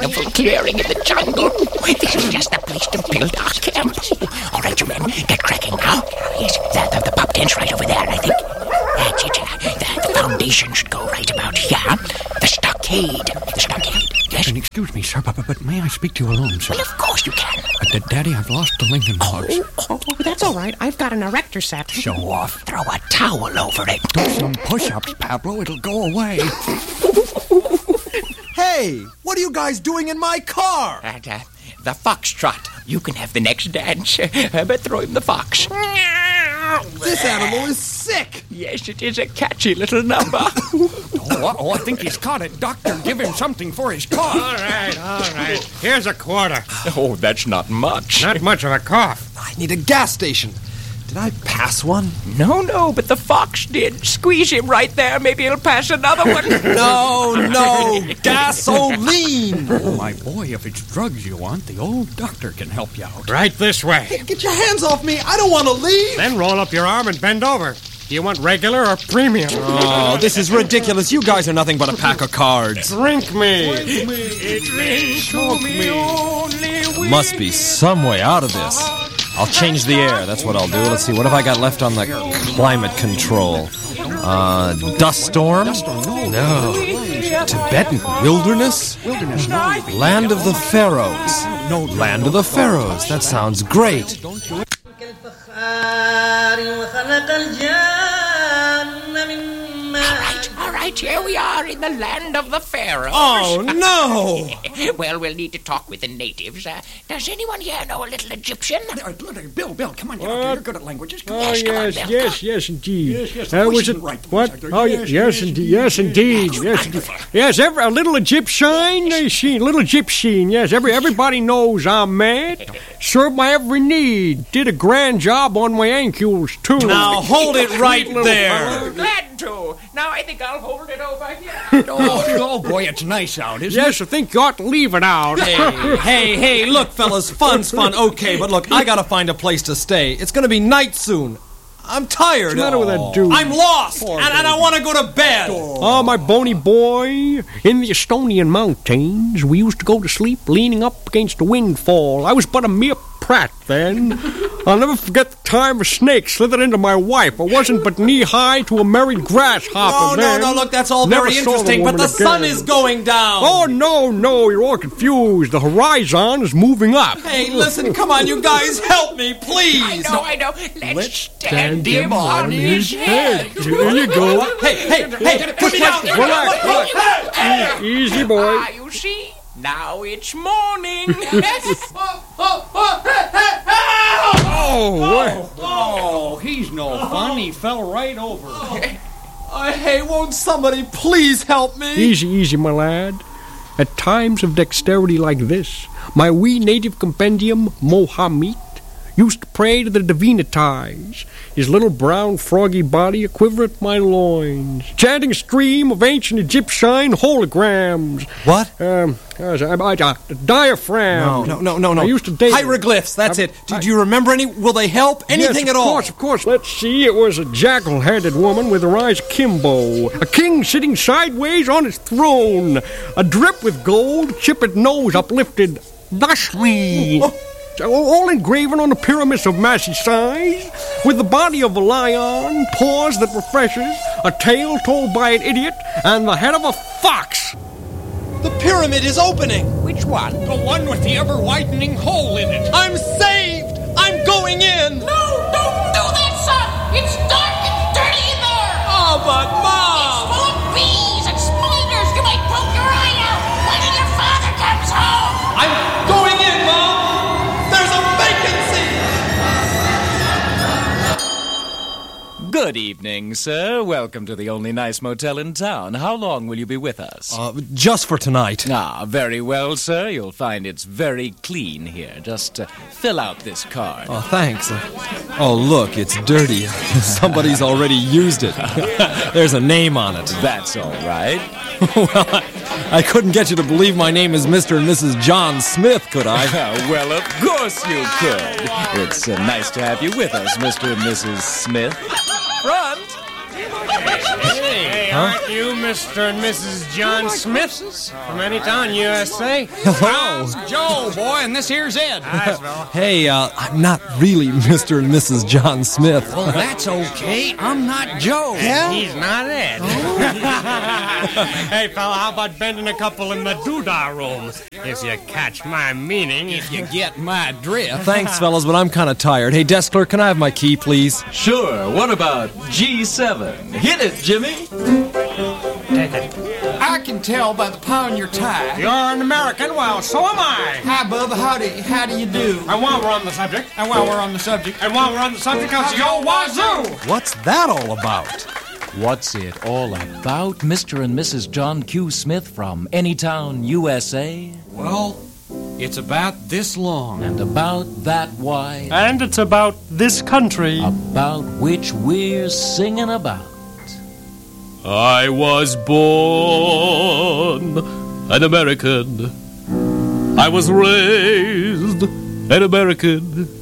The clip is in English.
wonderful clearing in the jungle. This is just the place to build our camp. All right, you men, get cracking now. Yes, the pub tent's right over there, I think. That's it. The foundation should go right about here. The stockade. Yes. And excuse me, sir, but may I speak to you alone, sir? Well, of course you can. Daddy, I've lost the Lincoln Logs. Oh, that's all right. I've got an erector set. Show off. Throw a towel over it. Do some push-ups, Pablo. It'll go away. Hey, what are you guys doing in my car? The foxtrot. You can have the next dance, but throw him the fox. This animal is sick. Yes, it is a catchy little number. I think he's caught it. Doctor, give him something for his cough. All right. Here's a quarter. Oh, that's not much. Not much of a cough. I need a gas station. Did I pass one? No, but the fox did. Squeeze him right there. Maybe he'll pass another one. No, gasoline. Oh, my boy, if it's drugs you want, the old doctor can help you out. Right this way. Get your hands off me. I don't want to leave. Then roll up your arm and bend over. Do you want regular or premium? Oh, this is ridiculous. You guys are nothing but a pack of cards. Drink me. Must be some way out of this. I'll change the air. That's what I'll do. Let's see. What have I got left on the climate control? Dust storm? No. Tibetan wilderness? Land of the Pharaohs. Land of the Pharaohs. That sounds great. All right, here we are in the land of the pharaohs. Oh, no! Well, we'll need to talk with the natives. Does anyone here know a little Egyptian? Bill, come on, you're good at languages. Come on. Oh, yes, indeed. Yes, was it right. what? Oh, yes, indeed. Yes, a little Egyptian, little Egyptian. Yes, everybody knows I'm mad. Served my every need. Did a grand job on my ankles too. Now hold it right there. Glad to. Now I think I'll hold it over here. Oh, boy, it's nice out, isn't it? Yes, I think you ought to leave it out. Hey, look, fellas, fun's fun, okay, but look, I gotta find a place to stay. It's gonna be night soon. I'm tired. What's the matter with that dude? I'm lost, and I want to go to bed. Oh, my bony boy. In the Estonian mountains, we used to go to sleep leaning up against a windfall. I was but a mere prat then. I'll never forget the time a snake slithered into my wife. I wasn't but knee-high to a merry grasshopper then. No, look, that's all Never very saw the interesting, but woman the sun again. is going down. Oh, no, you're all confused. The horizon is moving up. Hey, listen, come on, you guys, help me, please. I know. Let's stand him on his head. Here you go. Hey, put me down. Relax. Easy, boy. You see? Now it's morning. Oh, he's no fun. He fell right over. Hey, won't somebody please help me? Easy, my lad. At times of dexterity like this, my wee native compendium, Mohammed, used to pray to the divinities, his little brown froggy body a quiver at my loins, chanting a stream of ancient Egyptian holograms. What? Diaphragm. No. I used to date hieroglyphs, that's it. Do you remember any? Will they help? Anything yes, at all? Of course. Let's see. It was a jackal-headed woman with her eyes akimbo, a king sitting sideways on his throne, a drip with gold, chipped nose uplifted. Thus me. All engraven on the pyramids of massy size, with the body of a lion, paws that refreshes, a tale told by an idiot, and the head of a fox. The pyramid is opening. Which one? The one with the ever-widening hole in it. I'm saved. I'm going in. No, don't do that, son. It's dark and dirty in there. Oh, but Mom. It's full of bees and spiders. You might poke your eye out when your father comes home. I'm going in, Mom. There's a vacancy. Good evening, sir. Welcome to the only nice motel in town. How long will you be with us? Just for tonight. Very well, sir. You'll find it's very clean here. Just fill out this card. Oh, thanks. Oh, look, it's dirty. Somebody's already used it. There's a name on it. That's all right. Well, I couldn't get you to believe my name is Mr. and Mrs. John Smith, could I? Well, of course you could. It's nice to have you with us, Mr. and Mrs. Smith. Front! Hey, aren't you Mr. and Mrs. John Smith from Anytown, USA? Hello. Joe, boy, and this here's Ed. Hi, fella. Hey, I'm not really Mr. and Mrs. John Smith. Well, that's okay. I'm not Joe. He's not Ed. Hey, fella, how about bending a couple in the doodah room? If you catch my meaning. If you get my drift. Thanks, fellas, but I'm kind of tired. Hey, desk clerk, can I have my key, please? Sure, what about G7? Hit it, Jimmy. Take it. I can tell by the pound your tie. You're an American, well, so am I. Hi, Bubba. How do you do? And while we're on the subject, And while we're on the subject, I'll see yo wazoo! What's that all about? What's it all about, Mr. and Mrs. John Q. Smith from Anytown, USA? well, it's about this long. And about that wide, And it's about this country. about which we're singing about. I was born an American. I was raised an American.